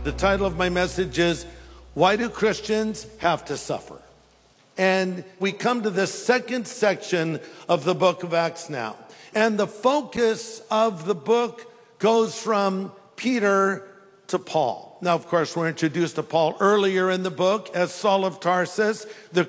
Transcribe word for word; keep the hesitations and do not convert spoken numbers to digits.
The title of my message is, Why Do Christians Have to Suffer? And we come to the second section of the book of Acts now. And the focus of the book goes from Peter to Paul. Now, of course, we're introduced to Paul earlier in the book as Saul of Tarsus, the